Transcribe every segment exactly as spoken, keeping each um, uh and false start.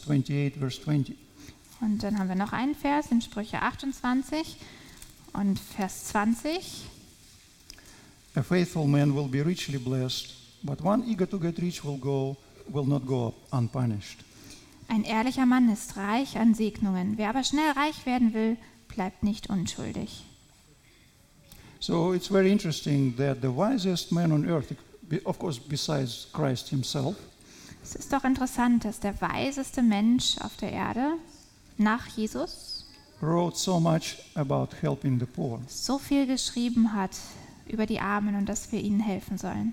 twenty-eight, verse twenty. Und dann haben wir noch einen Vers in Sprüche achtundzwanzig und Vers zwanzig. A faithful man will be richly blessed, but one eager to get rich will go will not go unpunished. Ein ehrlicher Mann ist reich an Segnungen. Wer aber schnell reich werden will, bleibt nicht unschuldig. So it's very interesting that the wisest man on earth, of course besides Christ himself, Es ist doch interessant, dass der weiseste Mensch auf der Erde nach Jesus wrote so much about helping the poor. so viel geschrieben hat über die Armen und dass wir ihnen helfen sollen.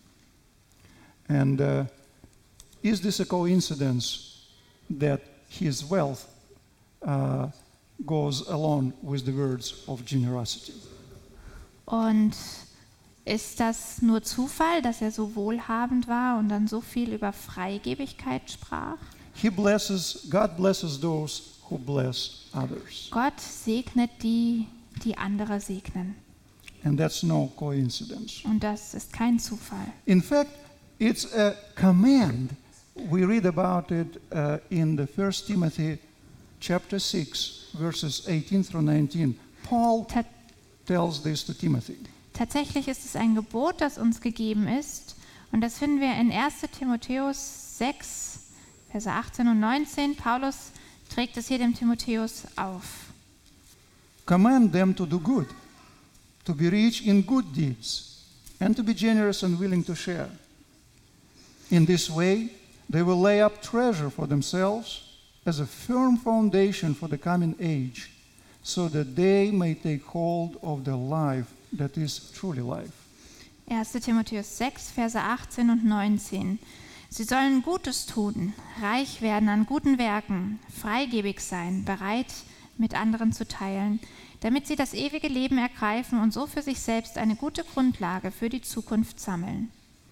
And uh, is this a coincidence that his wealth uh, goes along with the words of generosity? Und ist das nur Zufall, dass er so wohlhabend war und dann so viel über Freigebigkeit sprach? He blesses, God blesses those who bless others. Gott segnet die, die andere segnen. And that's no coincidence. Und das ist kein Zufall. In fact, it's a command. We read about it uh, in the First Timothy chapter six, verses eighteen through nineteen. Paul Ta- tells this to Timothy. Tatsächlich ist es ein Gebot, das uns gegeben ist. Und das finden wir in erster Timotheus sechs, Verse achtzehn und neunzehn. Paulus trägt es hier dem Timotheus auf. Command them to do good, to be rich in good deeds, and to be generous and willing to share. In this way, they will lay up treasure for themselves as a firm foundation for the coming age, so that they may take hold of the life that is truly life. erster Timotheus sechs, Verse achtzehn und neunzehn. Sie sollen Gutes tun, reich werden an guten Werken, freigebig sein, bereit, mit anderen zu teilen, damit sie das ewige Leben ergreifen und so für sich selbst eine gute Grundlage für die Zukunft sammeln.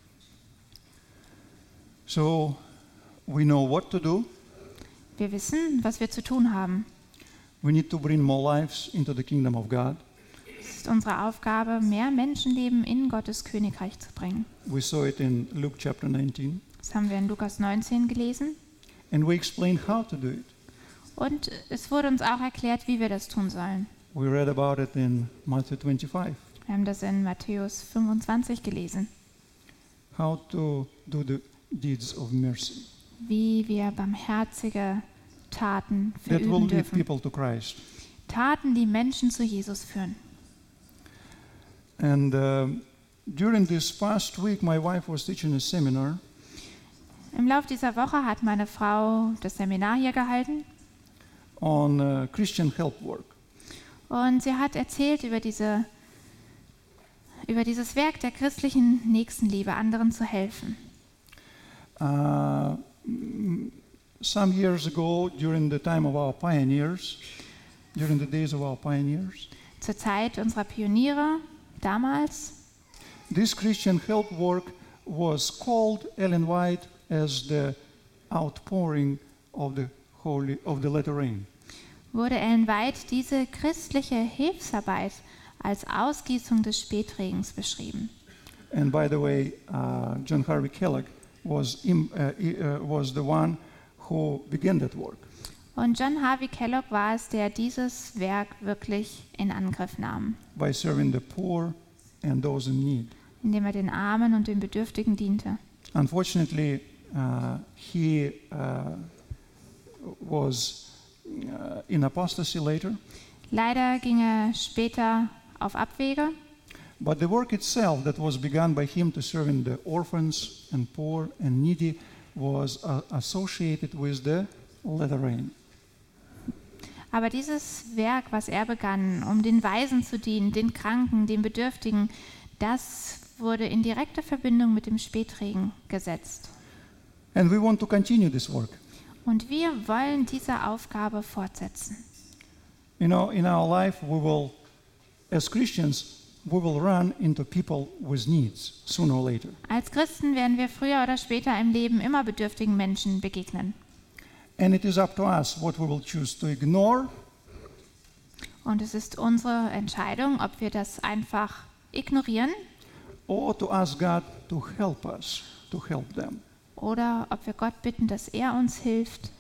So, we know what to do. Wir wissen, was wir zu tun haben. We need to bring more lives into the kingdom of God. Es ist unsere Aufgabe, mehr Menschenleben in Gottes Königreich zu bringen. We saw it in Luke chapter nineteen. Das haben wir in Lukas neunzehn gelesen. And we explained how to do it. Und es wurde uns auch erklärt, wie wir das tun sollen. We read about it in Matthew twenty-five. Wir haben das in Matthäus fünfundzwanzig gelesen, How to do the deeds of mercy wie wir barmherzige Taten that will verüben lead dürfen. people to Christ. Taten, die Menschen zu Jesus führen. And uh, during this past week, my wife was teaching a seminar Im Laufe dieser Woche hat meine Frau das Seminar hier gehalten on uh, Christian help work. und sie hat erzählt über, diese, über dieses Werk der christlichen Nächstenliebe, anderen zu helfen. Uh, mm, some years ago, during the time of our pioneers, during the days of our pioneers, Zur Zeit unserer Pioniere damals this Christian help work was called Ellen White as the outpouring of the holy of the latter rain. wurde Ellen White diese christliche Hilfsarbeit als Ausgießung des Spätregens beschrieben. And by the way, uh, John Harvey Kellogg was im, uh, i- uh, was the one who began that work. Und John Harvey Kellogg war es, der dieses Werk wirklich in Angriff nahm, By serving the poor and those in need. indem er den Armen und den Bedürftigen diente. Unfortunately, uh, he uh, was uh, in apostasy later, Leider ging er später auf Abwege, but the work itself that was begun by him to serve in the orphans and poor and needy was uh, associated with the latter rain. aber dieses Werk, was er begann, um den Waisen zu dienen, den Kranken, den Bedürftigen, das wurde in direkter Verbindung mit dem Spätregen gesetzt. And we want to continue this work. Und wir wollen diese Aufgabe fortsetzen. You know, in our life, we will, as Christians, we will run into people with needs sooner or later. Als Christen werden wir früher oder später im Leben immer bedürftigen Menschen begegnen. And it is up to us what we will choose to ignore Und es ist unsere Entscheidung, ob wir das einfach ignorieren or to ask God to help us to help them. oder ob wir Gott bitten, dass er uns hilft,